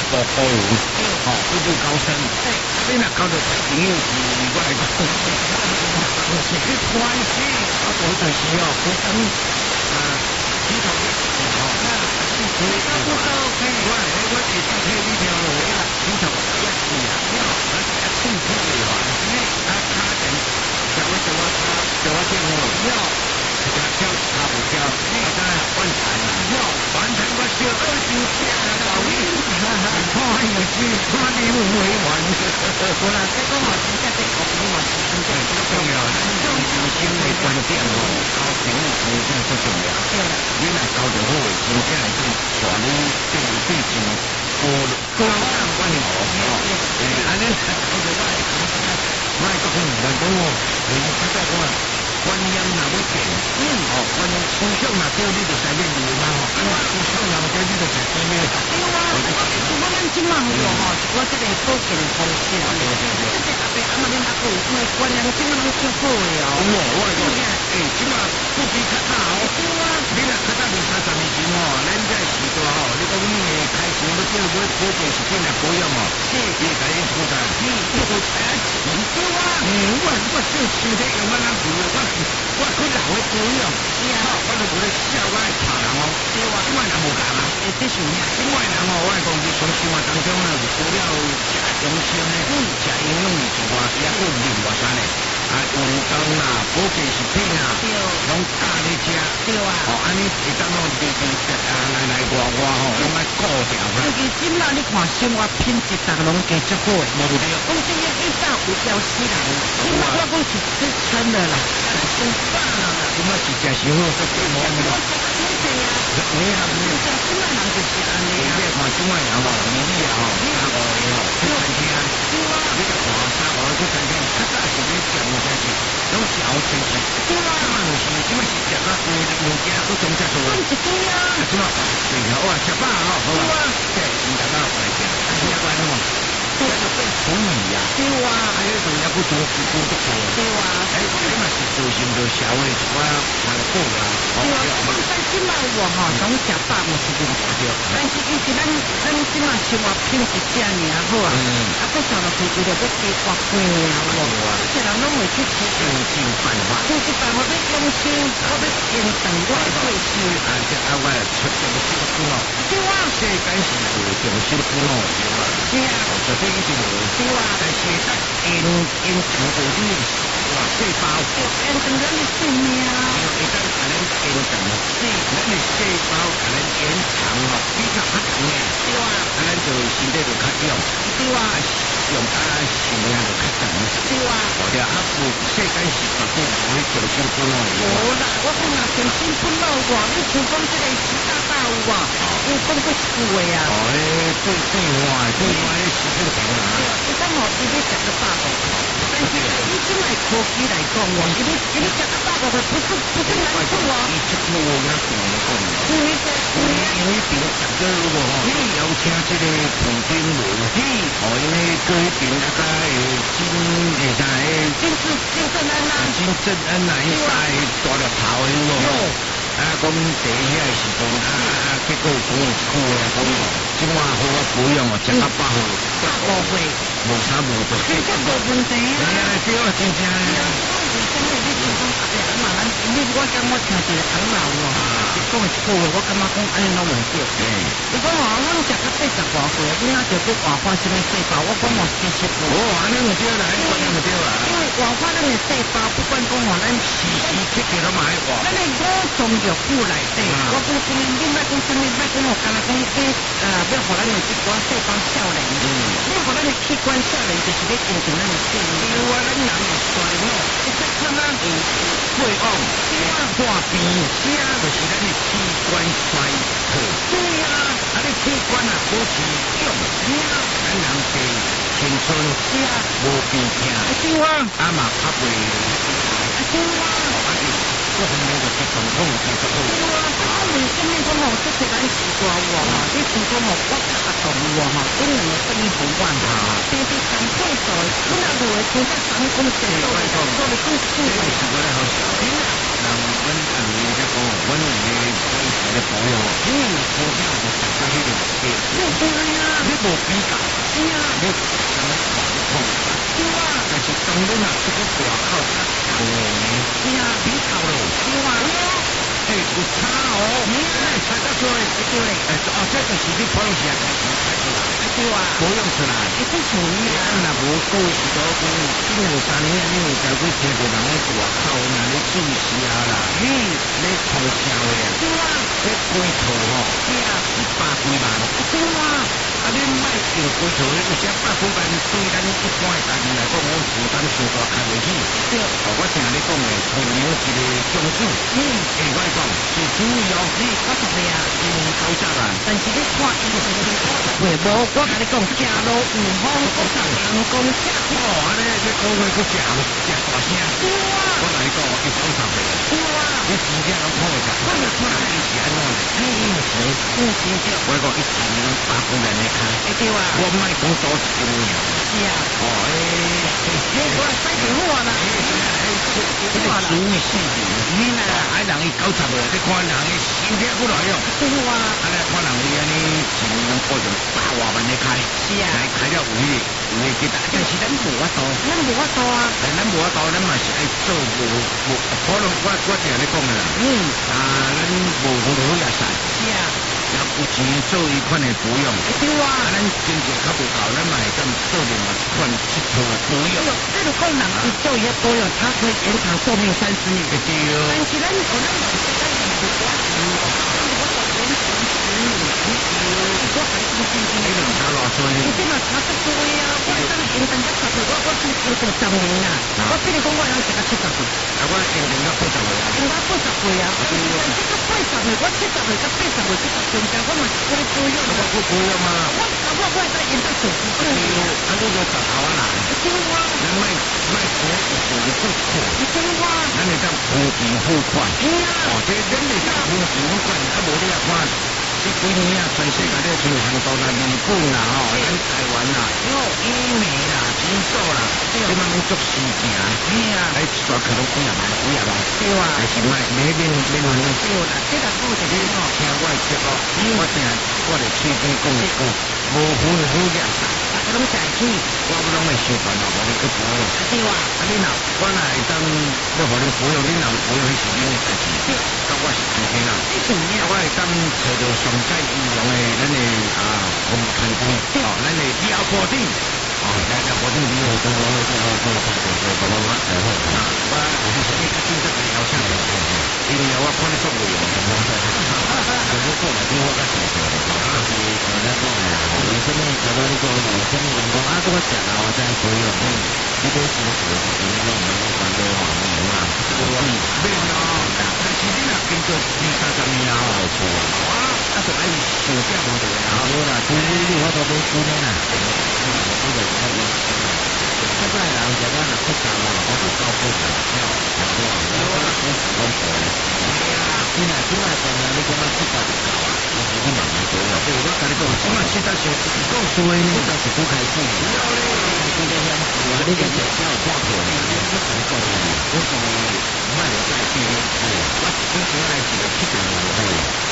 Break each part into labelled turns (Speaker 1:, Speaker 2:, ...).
Speaker 1: 保护员，步步高升。你若交到朋友是，我来讲，是去关系，我就是不跟其他的我是上去呢条路啊，其他一是啊，清楚的话，他人叫我电话，叫差不多，大家观察啦，完成我小二十下到你，看有事，看你会不会完？好啦，这个我真正在考虑嘛，是真正重要，人生的关键哦，交朋友真正最重要。你若交到好，真正会对带你对前高上关系安尼交到我个朋友来讲哦，他在讲观念若要变，观念思想若对你就使变路嘛吼，思想若对你就使变咩？
Speaker 2: 我咱即马有我这个保健的方式啊，这阿伯阿妈恁阿哥有咩观念，即马拢足好的哦。
Speaker 1: 我讲，即马不比较早哦。你若较早20-30年前吼，咱这时代吼，你讲你开始要做保健食品来保养哦，伊会甲你负担，你会财钱对啊。我做身体用我咱做，我去老的保养，我都不咧笑我爱拍人哦。对啊，即摆人无共啊。
Speaker 2: 这是咩？
Speaker 1: 即摆人哦，我来讲，日常生活当中呢，除了食中心呢，食营养物之外，也有另外啥呢？运动啦，保健食品啊，拢教你食。
Speaker 2: 对啊。
Speaker 1: 安尼会当哦，来我吼，拢爱顾着。
Speaker 2: 尤其即摆你看生活品质，逐个拢加足好诶。
Speaker 1: 无对。
Speaker 2: 讲这个一早有消息来，即摆我讲是吃撑的啦，吃饱啦。
Speaker 1: 即摆是食伤好，做节目呢。你啊，
Speaker 2: 即摆人就是安尼啊。
Speaker 1: 你看即摆人吼，年纪啊吼，3-5个吼，去餐厅，你着看3-5个去餐厅，较早是你食物件是拢是熬清气，即摆就是即摆是食到物件都总食做。即摆对头哇，食饱吼，好啊，对，大家来食，食惯了嘛。这就变厨艺呀，
Speaker 2: 对啊，
Speaker 1: 还有就是也不多，不错，
Speaker 2: 对啊，
Speaker 1: 这嘛是造成着社会一寡难过啦。
Speaker 2: 对啊，我讲咱即摆有吼，拢食饱毋是问题，但是伊是咱即摆生活品质遮尔好啊，佫上落去为着要加活过尔有无？这人拢会去想尽办法要养生，我要延长我的岁数。
Speaker 1: 这我出这个小苦恼，
Speaker 2: 对啊，
Speaker 1: 世间是有重小苦恼对啊，
Speaker 2: 是啊，
Speaker 1: 绝对一定有，
Speaker 2: 对啊，
Speaker 1: 但是因长过你的细胞，
Speaker 2: 延长咱的寿命啊，
Speaker 1: 会当可能延长，咱的细胞可能延长哦，比较较长诶，
Speaker 2: 对啊，
Speaker 1: 咱就身体就较强，
Speaker 2: 对啊，
Speaker 1: 用寿命就较长，
Speaker 2: 对啊，
Speaker 1: 或者世间是绝对无去重小苦恼的。
Speaker 2: 无啦，我讲啊，重新苦恼我，你像讲这个习大大有无？有讲过一句话啊。
Speaker 1: 对外的食品平衡。
Speaker 2: 你讲吼，伊咧食个150块，但是以即卖科技来讲哦，伊咧食个150块，不是难处啊。
Speaker 1: 伊这个我也讲了讲。因为平常个如果吼，你邀请这个普京来，因为各边那个金正恩来晒大了头的咯。讲第遐时阵结果讲苦啦，讲即晚好我保养哦，食到饱好，150岁，无啥无错，
Speaker 2: 这无问题啊。
Speaker 1: 对啊，真正啊。
Speaker 2: 我讲我听一个长老哦，讲一句话，我感觉讲安尼拢袂对。伊讲哦，咱食到80多岁，囡仔就去换化什么细胞？我讲哦，其实无。
Speaker 1: 安尼就对啦，安尼就对啦。
Speaker 2: 因为换化咱的细胞，不管讲哦，咱
Speaker 1: 时刻刻都嘛爱换。
Speaker 2: 咱的五脏六腑内底，我讲今日你莫讲什么，莫讲哦，干那讲要互咱的这个细胞少年，你互咱的器官少年，就是要延长咱的寿命。
Speaker 1: 对啊，咱人会衰老，一直看咱有退往破病，就是咱的器官衰退。对啊，你器官啊保持用，咱人地青春，无病痛，嘛较袂各方面就是状况继续好。
Speaker 2: 为什么讲哦，这些咱时代有哦，你像讲哦，我较阿动有哦，这两个生意好玩哈，平时上厕所，我那路的真正上公厕所的，做的更舒服。
Speaker 1: 是我咧好笑，人阮这个阮的保养，因为股票就食到迄个对啊，你无比较，
Speaker 2: 哎呀，
Speaker 1: 你什么管控？
Speaker 2: 对啊，
Speaker 1: 但是当然啊，这个大口较长的，
Speaker 2: 哎呀，
Speaker 1: 比较咯，
Speaker 2: 对啊，
Speaker 1: 有差哦，猜得出来，
Speaker 2: 对嘞，
Speaker 1: 这就是你普通时啊，猜出来，
Speaker 2: 对啊，
Speaker 1: 不用出来。
Speaker 2: 一定属于啊，
Speaker 1: 若无过许多讲，今年3年啊，你有交几千个人咧大口，那你注意啊啦，嘿，你通宵的，
Speaker 2: 对啊，
Speaker 1: 你龟头吼，
Speaker 2: 对啊，
Speaker 1: 100几万，
Speaker 2: 对啊，
Speaker 1: 啊你莫用龟头，有些100几万对咱一般的家庭来讲，我负担太大，开袂起。
Speaker 2: 对，
Speaker 1: 我听你讲的，同样一个种子，我讲是主意哦，
Speaker 2: 我同你啊，
Speaker 1: 高价啦，
Speaker 2: 但是你看伊就是无，我甲你讲，正路有风不上阳光下，
Speaker 1: 安尼你讲话佫食大声，
Speaker 2: 对啊，
Speaker 1: 我来讲，伊讲啥物？
Speaker 2: 对啊，
Speaker 1: 你真正拢看会着，看得出来伊是安怎的？
Speaker 2: 真少，
Speaker 1: 我讲伊一年8几万的开，
Speaker 2: 对啊，
Speaker 1: 我莫讲多一斤尔。
Speaker 2: 是啊，我使电话啦，
Speaker 1: 这个注意细节，你呐，爱人伊90岁，你看人伊身体过来哟。
Speaker 2: 对啊，
Speaker 1: 安尼看人伊安尼一年过成100多万的开，
Speaker 2: 是啊，
Speaker 1: 开了有的几大，但是咱无法度，
Speaker 2: 啊，
Speaker 1: 咱无法度，咱嘛是爱做无，可能我听你讲的啦，咱无也使，
Speaker 2: 是啊，
Speaker 1: 要有钱做一款的保养，
Speaker 2: 对啊，
Speaker 1: 咱经济较不够，咱嘛会当做另外一款一套保养。
Speaker 2: 这个功能是做一个保养，它可以延长寿命30年。
Speaker 1: 对哦。
Speaker 2: 但是咱有咱你这嘛差得多呀！我当年等到10岁，我是经过10年啊。我比如讲，我要食到70岁，
Speaker 1: 我经过到80岁啊。
Speaker 2: 经过80岁啊！但是到80岁，我70岁到80岁这个中间，我嘛是过咧保养。我
Speaker 1: 保养嘛。
Speaker 2: 我会再延到90岁。
Speaker 1: 啊，你个10头啊啦。
Speaker 2: 对啊。
Speaker 1: 咱莫苦做苦。
Speaker 2: 对啊。
Speaker 1: 咱会当扶贫付款。
Speaker 2: 对啊。
Speaker 1: 这咱会当扶贫付款，啊无你啊看。这几年啊，全世界咧像韩国啦、日本啦、咱台湾啦、英美啦、新手啦，这帮足时行，来一大可能几万，
Speaker 2: 对啊，
Speaker 1: 但是卖免对
Speaker 2: 啦，这个好的
Speaker 1: 听我的节目，我哋吹边讲一讲，无分好假啥，
Speaker 2: 我拢在去，
Speaker 1: 我不拢会想办法，无你去保养。
Speaker 2: 对啊，
Speaker 1: 你若我若会当要互你保养，你若保养是你的代志，咁我是唔听啦。我会当找到上界易用的咱的红磡区，咱的腰果顶，腰果顶以后都我是你真正的腰上，因为我看你做不用，我做来听我个事情，是咱讲的，有什么找到你讲，有什么人讲这个食啊，我再保养，你这是是你讲我们管理好没有啊？没有，但是你若经过2、30年后错啊，就爱想这问题啊。好啦，除非你我都没输呢啦。现在人现在若不搞啦，我就搞不了，我公司拢做咧。你若即摆当然你讲啊，不搞就搞啊，但是你慢慢做啊。对，我跟你讲，即摆现在是讲说呢，但是不开始。你个只只有半条，你怎么做呢？我是卖了再去，我之前来是个70万的，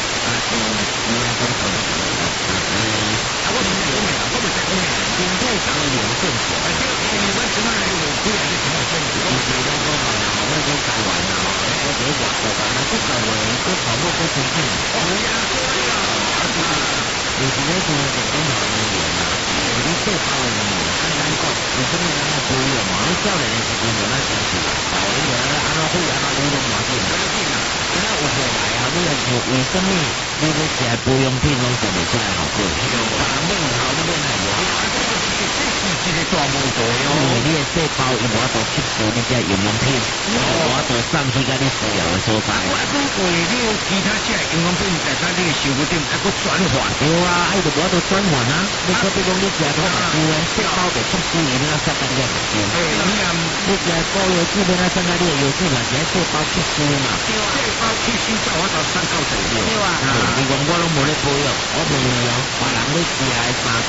Speaker 1: 我是讲的，我不是讲的，经济上有政策，我即摆有几个是什么政策？我是讲讲我讲台湾啊，我这外国啊，那台湾都跑路都生气，就是那种正常的人啊，你做好的人，咱讲有什么人要保养嘛？你少年的时阵就咱相信，你就安怎好安怎运动嘛，是唔要紧啊。今仔有货来啊，你要为什么你要食保养品拢做袂出来效果？问好你免来用，这是一个大问题哦。因为你的细胞伊无法度吸收你这营养品，无法度送去甲你需要的所在。我讲过，你有其他这营养品，但是你受不定，还佫转换。对啊，伊就无法度转换啊。你可比讲你食多少细胞就吸收伊那啥干了唔对。你食高油脂要那啥干你的油脂嘛，是细胞吸收嘛。细胞吸收才有法度送到体内。对啊。你讲我拢无咧保养，我问你哦，别人咧食的3成。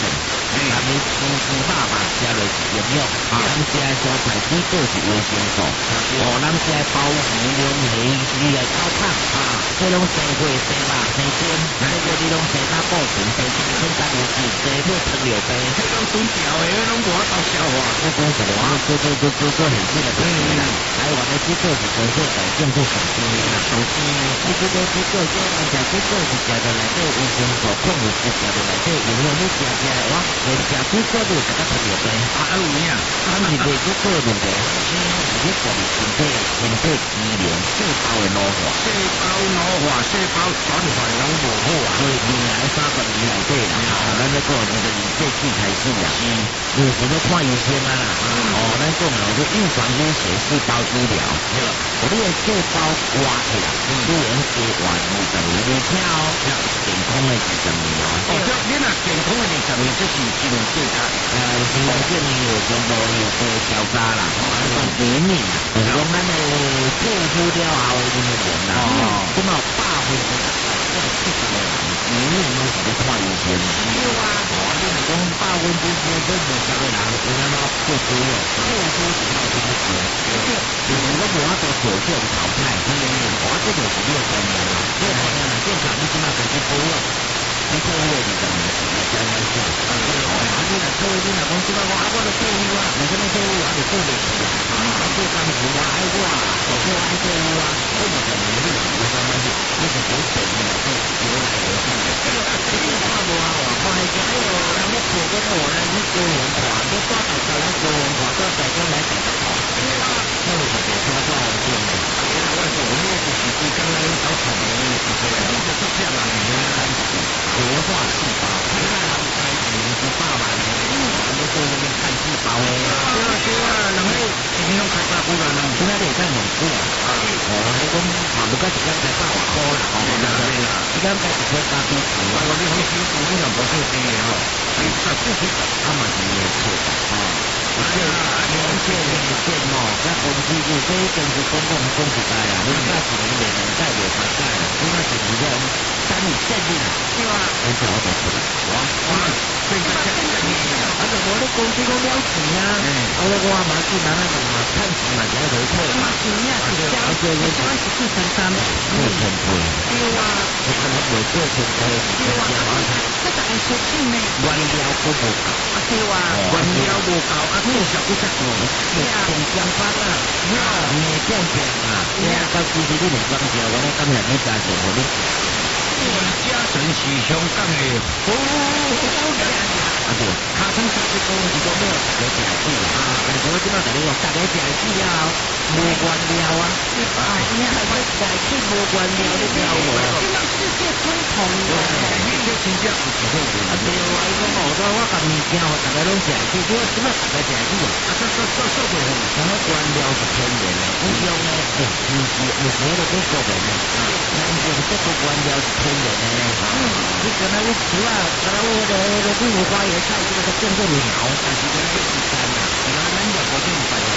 Speaker 3: 咱们新爸爸加落是营养，咱食的蔬菜水果是维生素，咱食的包鱼、龙虾是来高胖，这拢生火、生肉、生煎，这个你拢生加保存，生生加油脂，生火糖尿病，
Speaker 1: 这拢准条的，拢无法度消化。
Speaker 3: 我讲实话，做很细的东西啦。台湾的水果是全世界种出上甜的啦，上甜的。你这个水果，这咱食水果是食到内底维生素、矿物质，食到内底营养，你食的话，连食水果都有食到糖尿病。
Speaker 1: 有影，
Speaker 3: 咱是袂水果的问题，是你家己身体机能细胞的老化，
Speaker 1: 细胞老化，细胞转换拢无好啊。
Speaker 3: 所以未来30年内底啦，咱咧讲那个以这季开始啦，有时要看医生啊啦。咱讲啦，就预防医学细胞医疗，我你的细胞挖起来，虽然加完20年，而且健康的20年哦。
Speaker 1: 这你若健康的20年，这是一路最大。
Speaker 3: 是讲这年有中国有被调查啦，讲年龄啊，就是讲咱的佩服了后的人啦，咁啊80%这个70个人年龄拢是咧看医生。
Speaker 2: 有啊。
Speaker 3: 你若讲80%这50个人，有那么过输了，佩服是靠天时，就是讲无法度做这种淘汰。我这就是这个观念啦，这个观念啦，正常你起码开始保养。你退伍的20年是来加关系，你若退伍，你若讲即摆我我著退伍啊，为什么退伍啊？就做袂起啊，做工事啊，爱我啊，做做爱退伍啊，这20年你就没关系，你是从本地来做，由来而去的。你看无啊？看迄个哎呦，人咧做个我呢，你高雄看，你带大家来高雄看，带大家来台北看，那有什么抓抓好做呢？
Speaker 1: 我说我们就是刚刚搞产业的时候，你就做这样的，你开始
Speaker 3: 活化细胞，原来人开始是爸爸呢，我们做那边看细胞的。
Speaker 1: 对啊，人咧已经开发过了，
Speaker 3: 现在你在弄过啊？你讲差不多时间才8万块啦，时间才一块加币钱。
Speaker 1: 我你好辛苦，你又无做生意吼，你实际是
Speaker 3: 他嘛是没错年限咱公司就所以公司公共公司改啊，你那是你袂能改袂法改啦，你那是你个单你限定啦，
Speaker 2: 对啊。
Speaker 3: 很少我出来，
Speaker 1: 所以
Speaker 3: 就无你公司讲了钱啊，我嘛是拿那个嘛趁钱嘛就回退嘛，
Speaker 2: 钱呀是交是4,300。对啊。
Speaker 3: 你看他袂做成功，对啊，
Speaker 2: 这个爱出钱呢。
Speaker 3: 原料都无够，
Speaker 2: 对啊。
Speaker 1: 原料无够，做小不才做，
Speaker 3: 变相反啦，你变变啊，你到其实你袂感谢我，我感谢你加钱互你。
Speaker 1: 家神是香港的服务
Speaker 3: 啊对，卡通小吃公是讲要大家食起啊，但是我即摆甲你讲，大家食起了，无原料啊，你还要食起无原料，你了无？
Speaker 2: 这让世界通通的。
Speaker 1: 你这真正有时候
Speaker 3: 啊对啊，伊讲好多我甲物件互大家拢食起，结果即摆大家食起啊，
Speaker 1: 说不好，
Speaker 3: 什么原料是天然的，不用呢，有时都做国民的，咱用这个原料是天然的呢。你跟那个树啊，跟那个绿花椰菜，这个都变做苗，但是跟那个是干啦，然后咱就不定办了。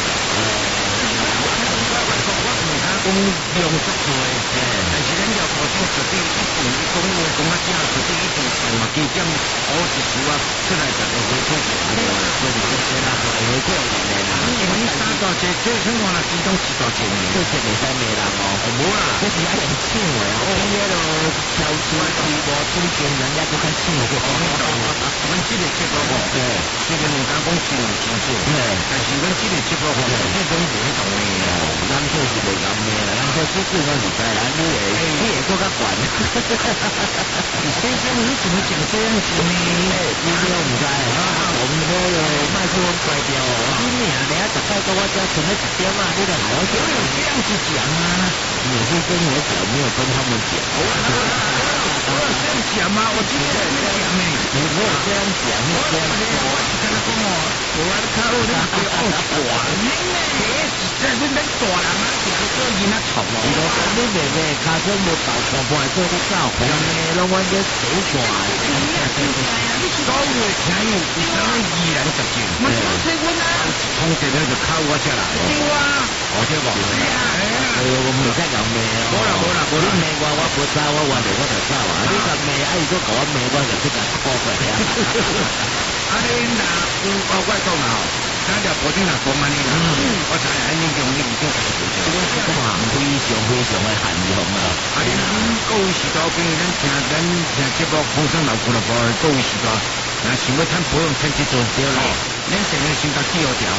Speaker 1: 讲量足多的，但是咱要保证绝对一定，你讲话讲啊正，绝对一定上嘛，加点好一丝啊，出来就会回馈的，所以这些啦，回馈的啦。因为3大节，这生活啦，其中4大节呢，
Speaker 3: 这是袂使骂人哦，
Speaker 1: 无啦，
Speaker 3: 这是爱用抢的哦，今天都超出规模出现，人家就较抢的。
Speaker 1: 阮这个节目吼，虽然人家讲收入真少，但是阮这个节目吼，这种不会同的哦，
Speaker 3: 咱这是袂讲骂啦，咱这只是咱是知啦，你会做较悬。
Speaker 1: 先生，你怎么讲这样子呢？
Speaker 3: 你又唔知啊？我们都有麦克风拐掉哦。你啊，等下10块多我只要存了1点嘛，你就好
Speaker 1: 我有这样子讲啊，
Speaker 3: 你是跟我讲，没有跟他们讲。
Speaker 1: 我有这样讲吗？我今天没讲呢。
Speaker 3: 你没有这样讲，你这样说。
Speaker 1: 我是跟他讲哦，我靠，你别傲大呢，这是恁大人啊，就是做囡仔吵咯。
Speaker 3: 你妹妹卡车无到看半做你走，红的拢阮这洗刷。
Speaker 1: 所有的听友有啥物依然实践？
Speaker 2: 我是催婚啊。
Speaker 1: 通电了就靠我这来。
Speaker 2: 对啊。
Speaker 1: 哦，对不？
Speaker 3: 我唔再讲骂哦。你骂我不走，我完了我就走啊。你讲骂，啊，如果讲我骂，我就去甲哭过呀。
Speaker 1: 你若有我讲啦吼，咱就保证啦，讲安尼啦。我知安尼用你唔少解决着。
Speaker 3: 我是讲啊，非常的含义啊。
Speaker 1: 咱各位时代，比如咱听节目，风声老俱乐部的各位时代，若想要趁保养趁这阵对咯，咱定要先甲记号条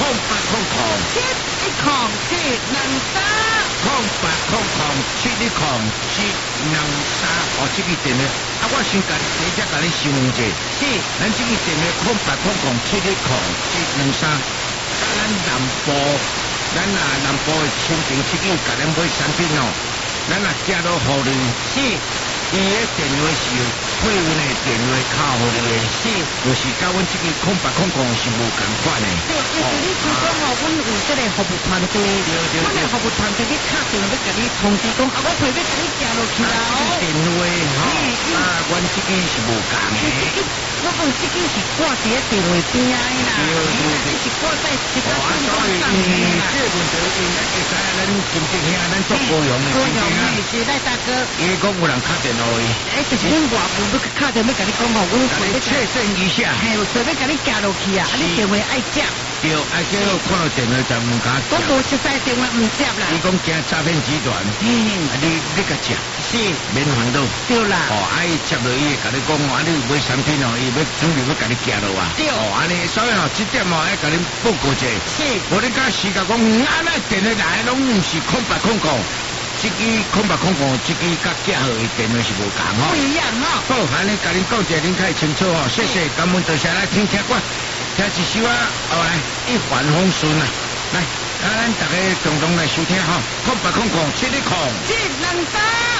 Speaker 1: 0800710723，0800710723，哦，这个电话，啊，我先甲直接甲你询问者，是，咱这个电话0800710723，咱南部的亲情这个甲咱买产品哦，咱若寄到互你，是。伊个电话是配阮的电话卡互你的，是，就是甲阮这个0800是无共款的。
Speaker 2: 对，因为你如果吼，阮有这个服务团队，阮的服务团队你敲电话要甲你通知讲，啊，我配要甲你寄落去啦哦。
Speaker 1: 电话吼，啊，阮这个是无共的。
Speaker 2: 我讲这个是挂伫个电话边的啦，你是挂在其他电话上面啦。
Speaker 1: 这问题应该会使咱真正遐咱做高雄的，
Speaker 2: 是赖大哥。
Speaker 1: 伊讲有人敲电话。
Speaker 2: 就是阮外父要敲电话甲你讲吼，阮
Speaker 1: 你确认一下，
Speaker 2: 嘿，随便甲你寄落去啊，你电话爱接，
Speaker 1: 对，爱接看到电话就唔敢接。
Speaker 2: 我无熟悉电话唔接啦。
Speaker 1: 伊讲惊诈骗集团，你甲接，是免烦恼，
Speaker 2: 对啦。
Speaker 1: 哦，伊接落伊甲你讲，你有买产品哦，伊要准备要甲你寄落啊。
Speaker 2: 对，
Speaker 1: 哦，安尼，所以哦，这点哦，要甲你报告者。是，我你甲时间讲，安尼电话来拢唔是0800。这个0800，这个甲寄号的电话是无共吼，
Speaker 2: 不一样哈。
Speaker 1: 好，安尼甲恁讲者，恁较清楚吼。谢谢，感恩，多谢来听我，听一首啊，后来一帆风顺啊，来，咱大家共同来收听吼，0800710723。